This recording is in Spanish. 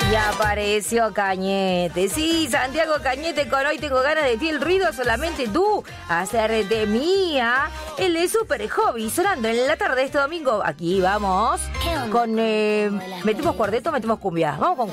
Y apareció Cañete. Sí, Santiago Cañete con Hoy Tengo Ganas de Ti. El ruido solamente tú. Hacer de mía. El de Super Hobby sonando en la tarde de este domingo. Aquí vamos. Con... ¿metimos cuarteto o metimos cumbia? Vamos con